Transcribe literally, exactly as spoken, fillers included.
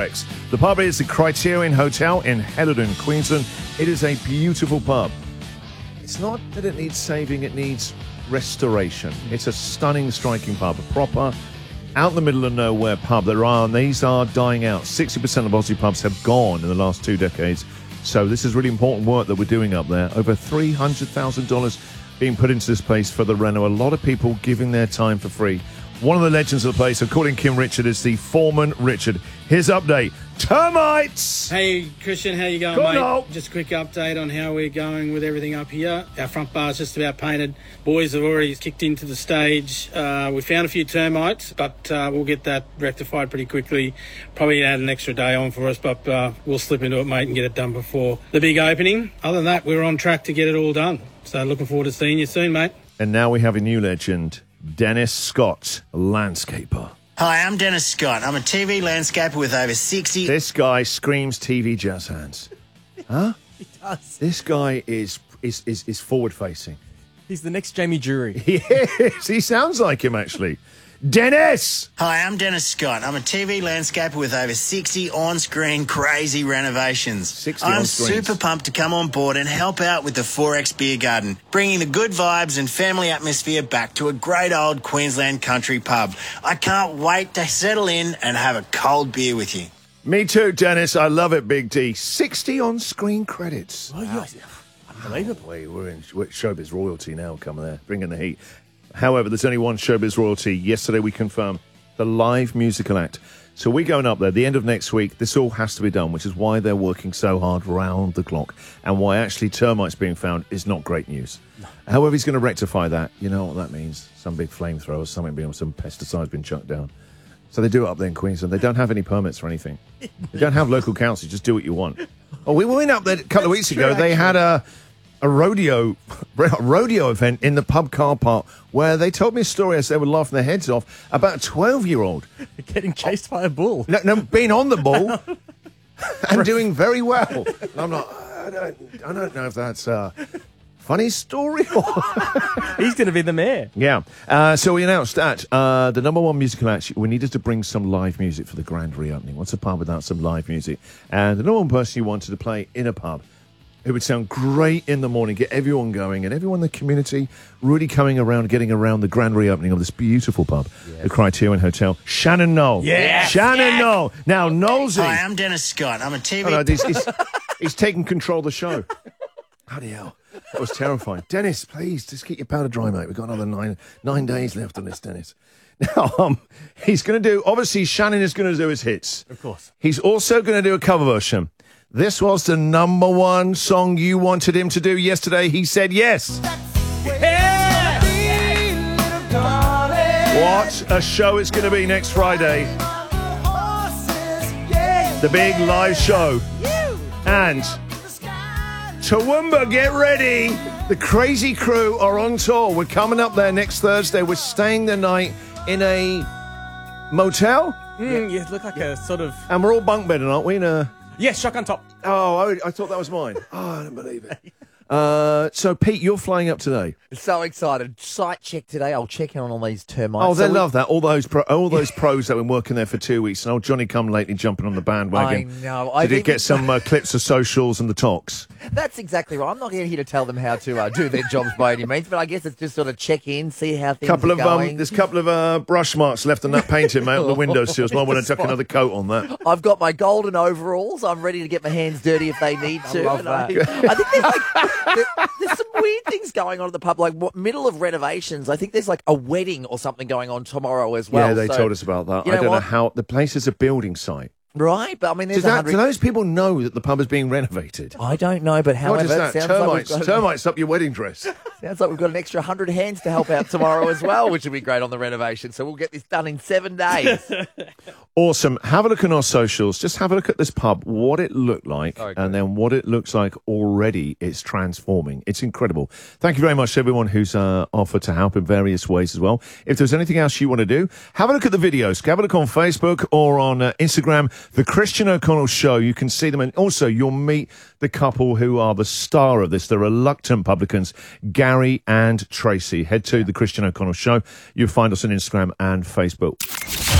X. The pub is the Criterion Hotel in Helidon, Queensland. It is a beautiful pub. It's not that it needs saving, it needs restoration. It's a stunning, striking pub, a proper, out in the middle of nowhere pub. There are, and these are dying out. sixty percent of Aussie pubs have gone in the last two decades. So this is really important work that we're doing up there. Over three hundred thousand dollars being put into this place for the reno. A lot of people giving their time for free. One of the legends of the place, according to Kim Richard, is the Foreman Richard. His update. Termites! Hey, Christian, how you going, Go mate? now. Just a quick update on how we're going with everything up here. Our front bar's just about painted. Boys have already kicked into the stage. Uh, we found a few termites, but uh, we'll get that rectified pretty quickly. Probably add an extra day on for us, but uh, we'll slip into it, mate, and get it done before the big opening. Other than that, we're on track to get it all done. So looking forward to seeing you soon, mate. And now we have a new legend, Dennis Scott, landscaper. Hi, I'm Dennis Scott. I'm a T V landscaper with over sixty... This guy screams T V jazz hands. Huh? He does. This guy is is is, is forward-facing. He's the next Jamie Jury. Yes, he sounds like him, actually. Dennis! Hi, I'm Dennis Scott. I'm a T V landscaper with over sixty on-screen crazy renovations. sixty I'm on-screens. super pumped to come on board and help out with the four X Beer Garden, bringing the good vibes and family atmosphere back to a great old Queensland country pub. I can't wait to settle in and have a cold beer with you. Me too, Dennis. I love it, Big D. sixty on-screen credits. Oh, yes. Unbelievable. Wait, we're in we're showbiz royalty now, coming there, bringing the heat. However, there's only one showbiz royalty. Yesterday we confirmed the live musical act. So we're going up there the end of next week. This all has to be done, which is why they're working so hard round the clock and why actually termites being found is not great news. No. However, he's going to rectify that. You know what that means? Some big flamethrower, something being, some pesticides been chucked down. So they do it up there in Queensland. They don't have any permits or anything. They don't have local council. Just do what you want. Oh, we went up there a couple of weeks true, ago. They actually. had a... a rodeo a rodeo event in the pub car park where they told me a story as they were laughing their heads off about a twelve-year-old. Getting chased by a bull. No, no, being on the bull and doing very well. And I'm like, I don't, I don't know if that's a funny story or... He's going to be the mayor. Yeah. Uh, so we announced that uh, the number one musical act, we needed to bring some live music for the grand reopening. What's a pub without some live music? And the number one person you wanted to play in a pub, it would sound great in the morning, get everyone going, and everyone in the community really coming around, getting around the grand reopening of this beautiful pub, yes. The Criterion Hotel. Shannon Knoll. Yes. Shannon Yes. Knoll. Now, Knowlesy. Hi, I'm Dennis Scott. I'm a T V... Oh, no, he's, he's, he's taking control of the show. Bloody hell. That was terrifying. Dennis, please, just keep your powder dry, mate. We've got another nine nine days left on this, Dennis. Now, um, he's going to do... Obviously, Shannon is going to do his hits. Of course. He's also going to do a cover version. This was the number one song you wanted him to do yesterday. He said yes. Yeah. What a show it's going to be next Friday. The big live show. And Toowoomba, get ready. The Crazy Crew are on tour. We're coming up there next Thursday. We're staying the night in a motel. Mm, yeah, it looked like a sort of... And we're all bunk bedding, aren't we? In a... Yes, shotgun top. Oh, I, I thought that was mine. Oh, I don't believe it. Uh, so, Pete, you're flying up today. So excited. Site check today. I'll check in on all these termites. Oh, they So we- love that. All those pro- all those pros that have been working there for two weeks. And old Johnny come lately jumping on the bandwagon. I know. I Did he think get it's- some uh, clips of socials and the talks? That's exactly right. I'm not here to tell them how to uh, do their jobs by any means, but I guess it's just sort of check in, see how things Couple are of going. um, there's a couple of uh, brush marks left on that painting, mate, on the windowsills. Might want to tuck another coat on that. I've got my golden overalls. I'm ready to get my hands dirty if they need to. love And that. I, I think there's like there- there's some weird things going on at the pub, like what, middle of renovations. I think there's like a wedding or something going on tomorrow as well. yeah, they So, told us about that. you I know don't know what? how the place is a building site. Right, but I mean, there's Does a that, hundred. do those people know that the pub is being renovated? I don't know, but however, What is that? it sounds Termites. like we've got, Termites up your wedding dress. sounds like we've got an extra hundred hands to help out tomorrow as well, which will be great on the renovation. So we'll get this done in seven days. Awesome. Have a look on our socials. Just have a look at this pub, what it looked like, Okay. and then what it looks like already. It's transforming. It's incredible. Thank you very much to everyone who's uh, offered to help in various ways as well. If there's anything else you want to do, have a look at the videos. Have a look on Facebook or on uh, Instagram, The Christian O'Connell Show. You can see them, and also you'll meet the couple who are the star of this, the reluctant publicans, Gary and Tracy. Head to The Christian O'Connell Show. You'll find us on Instagram and Facebook.